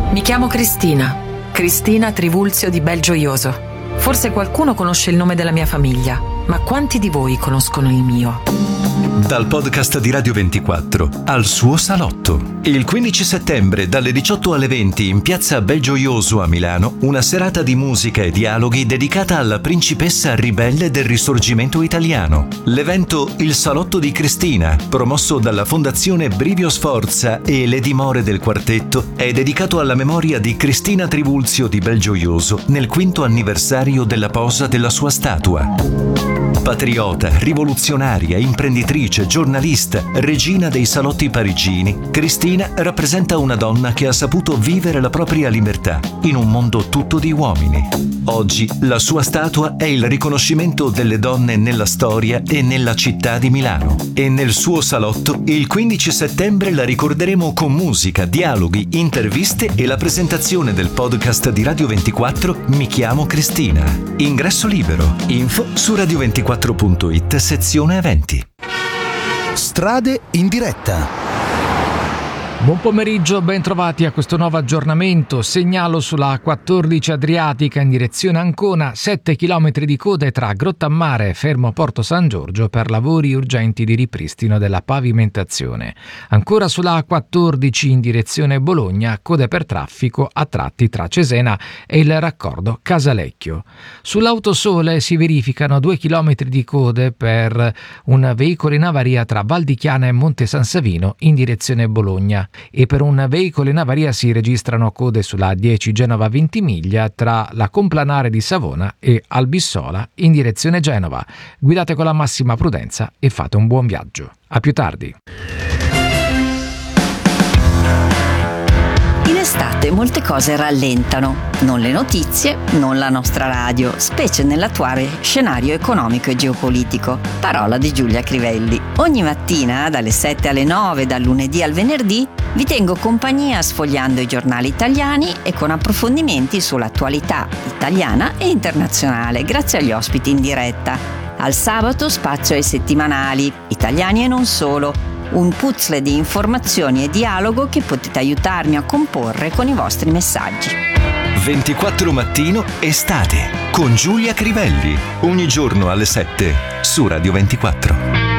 Mi chiamo Cristina Trivulzio di Belgioioso. Forse qualcuno conosce il nome della mia famiglia, ma quanti di voi conoscono il mio? Dal podcast di Radio 24 al suo salotto. Il 15 settembre dalle 18 alle 20 in piazza Belgioioso a Milano, una serata di musica e dialoghi dedicata alla principessa ribelle del risorgimento italiano. L'evento Il Salotto di Cristina, promosso dalla Fondazione Brivio Sforza e le dimore del quartetto, è dedicato alla memoria di Cristina Trivulzio di Belgioioso nel 5° anniversario della posa della sua statua. Patriota, rivoluzionaria, imprenditrice, giornalista, regina dei salotti parigini, Cristina rappresenta una donna che ha saputo vivere la propria libertà in un mondo tutto di uomini. Oggi la sua statua è il riconoscimento delle donne nella storia e nella città di Milano. E nel suo salotto, il 15 settembre la ricorderemo con musica, dialoghi, interviste e la presentazione del podcast di Radio 24 Mi chiamo Cristina. Ingresso libero. Info su radio24.it sezione eventi. Strade in diretta. Buon pomeriggio, ben trovati a questo nuovo aggiornamento. Segnalo sulla A14 Adriatica in direzione Ancona 7 km di code tra Grottammare e Fermo Porto San Giorgio per lavori urgenti di ripristino della pavimentazione. Ancora sulla A14 in direzione Bologna, code per traffico a tratti tra Cesena e il raccordo Casalecchio. Sull'Autosole si verificano 2 km di code per un veicolo in avaria tra Val di Chiana e Monte San Savino in direzione Bologna. E per un veicolo in avaria si registrano code sulla A10 Genova-Ventimiglia tra la Complanare di Savona e Albissola in direzione Genova. Guidate con la massima prudenza e fate un buon viaggio. A più tardi. In estate molte cose rallentano, non le notizie, non la nostra radio, specie nell'attuale scenario economico e geopolitico. Parola di Giulia Crivelli. Ogni mattina, dalle 7 alle 9, dal lunedì al venerdì, vi tengo compagnia sfogliando i giornali italiani e con approfondimenti sull'attualità italiana e internazionale, grazie agli ospiti in diretta. Al sabato spazio ai settimanali, italiani e non solo, un puzzle di informazioni e dialogo che potete aiutarmi a comporre con i vostri messaggi. 24 mattino estate con Giulia Crivelli, ogni giorno alle 7 su Radio 24.